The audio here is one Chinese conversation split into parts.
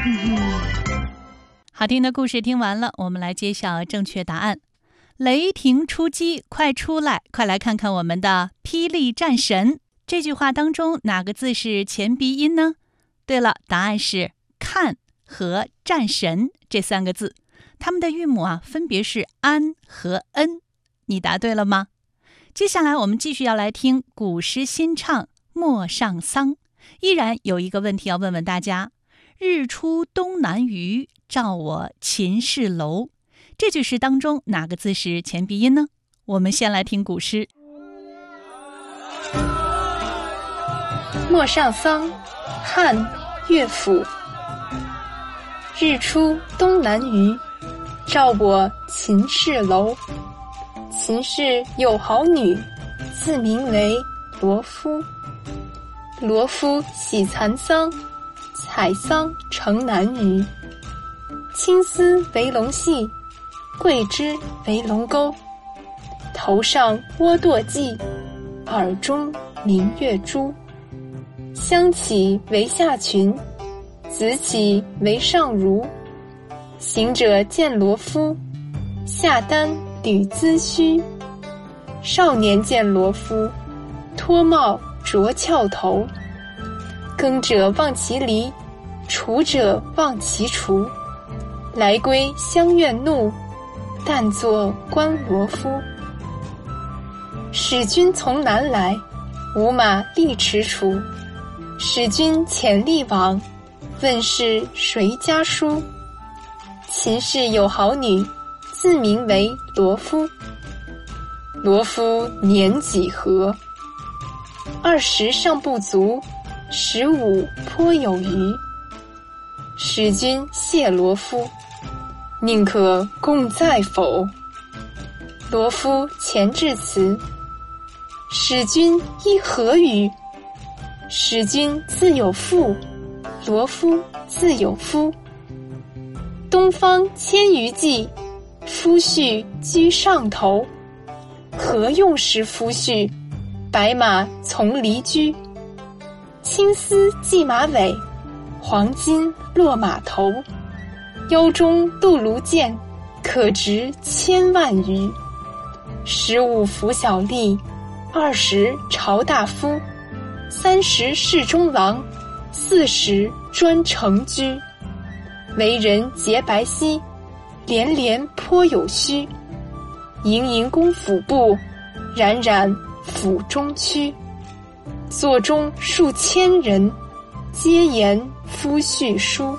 好听的故事听完了，我们来揭晓正确答案。雷霆出击，快出来，快来看看我们的霹雳战神。这句话当中哪个字是前鼻音呢？对了，答案是看和战神这三个字，它们的韵母分别是安和恩。你答对了吗？接下来我们继续要来听古诗新唱《陌上桑》，依然有一个问题要问问大家：日出东南隅，照我秦氏楼。这句诗当中哪个字是前鼻音呢？我们先来听古诗。 陌上桑，汉·乐府。日出东南隅，照我秦氏楼。秦氏有好女，自名为罗敷。罗敷喜蚕桑，采桑城南隅。青丝为龙系，桂枝为龙钩。头上窝堕髻，耳中明月珠。香起为下裙，紫起为上襦。行者见罗敷，下丹履髭须。少年见罗敷，脱帽着翘头。耕者忘其犁，锄者忘其锄。来归乡愿怒，但作观罗敷。使君从南来，吾马力驰锄。使君遣吏往，问是谁家书？秦氏有好女，自名为罗敷。罗敷年几何？20尚不足，15颇有余。使君谢罗敷，宁可共在否？罗敷前致辞，使君依何语？使君自有妇，罗敷自有夫。东方千余骑，夫婿居上头。何用识夫婿？白马从离居。青丝系马尾，黄金落马头。腰中镀卢剑，可值千万余。15服小吏，20朝大夫，30侍中郎，40专承居。为人洁白皙，连连颇有须。盈盈公府部，冉冉府中区。座中数千人，皆言夫婿书。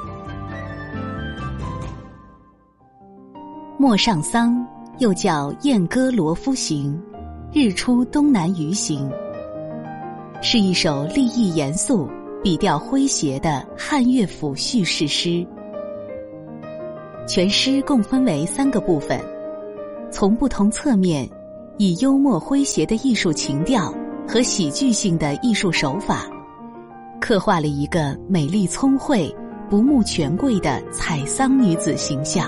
陌上桑又叫燕歌罗敷行，日出东南隅行，是一首立意严肃、笔调诙谐的汉乐府叙事诗。全诗共分为3个部分，从不同侧面以幽默诙谐的艺术情调和喜剧性的艺术手法，刻画了一个美丽聪慧、不慕权贵的采桑女子形象。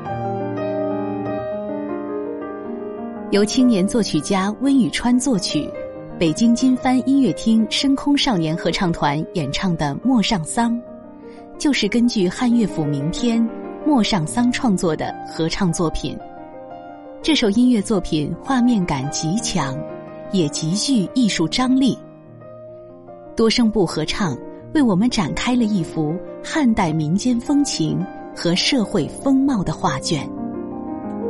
由青年作曲家温宇川作曲，北京金帆音乐厅深空少年合唱团演唱的《陌上桑》，就是根据汉乐府名篇《陌上桑》创作的合唱作品。这首音乐作品画面感极强，也极具艺术张力。多声部合唱为我们展开了一幅汉代民间风情和社会风貌的画卷。